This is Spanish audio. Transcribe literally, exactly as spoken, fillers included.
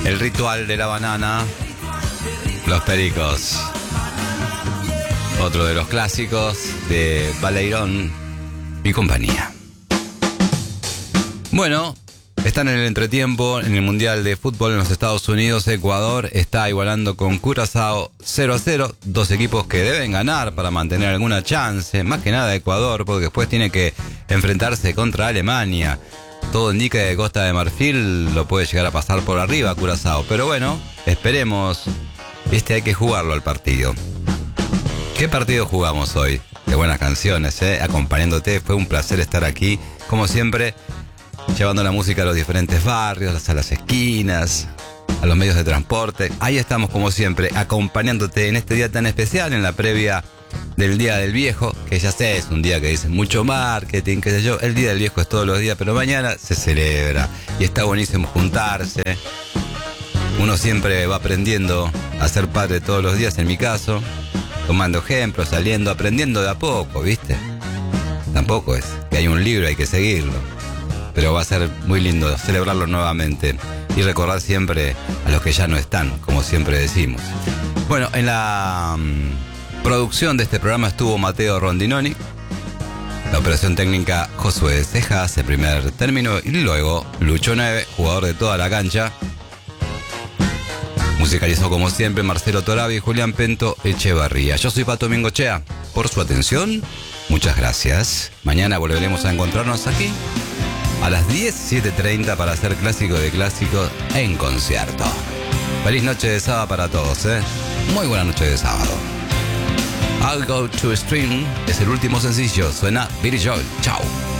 El ritual de la banana. Los Pericos. Otro de los clásicos de Baleirón y compañía. Bueno, están en el entretiempo en el Mundial de Fútbol en los Estados Unidos. Ecuador está igualando con Curazao cero a cero. Dos equipos que deben ganar para mantener alguna chance. Más que nada Ecuador, porque después tiene que enfrentarse contra Alemania. Todo indica que Costa de Marfil lo puede llegar a pasar por arriba a Curazao. Pero bueno, esperemos. Este hay que jugarlo al partido. ¿Qué partido jugamos hoy? Qué buenas canciones, ¿eh? Acompañándote. Fue un placer estar aquí, como siempre, llevando la música a los diferentes barrios, a las esquinas, a los medios de transporte. Ahí estamos, como siempre, acompañándote en este día tan especial, en la previa del Día del Viejo, que ya sé, es un día que dicen mucho marketing, qué sé yo. El Día del Viejo es todos los días, pero mañana se celebra. Y está buenísimo juntarse. Uno siempre va aprendiendo a ser padre todos los días, en mi caso. Tomando ejemplos, saliendo, aprendiendo de a poco, ¿viste? Tampoco es que hay un libro, hay que seguirlo. Pero va a ser muy lindo celebrarlo nuevamente y recordar siempre a los que ya no están, como siempre decimos. Bueno, en la um, producción de este programa estuvo Mateo Rondinoni. La operación técnica Josué Cejas, el primer término. Y luego Lucho Neve, jugador de toda la cancha. Musicalizó como siempre Marcelo Torabi y Julián Pento Echevarría. Yo soy Pato Mingochea. Por su atención, muchas gracias. Mañana volveremos a encontrarnos aquí a las diecisiete treinta para hacer Clásico de Clásicos en concierto. Feliz noche de sábado para todos, ¿eh? Muy buena noche de sábado. I'll Go to Stream es el último sencillo. Suena Billy Joel. Chao.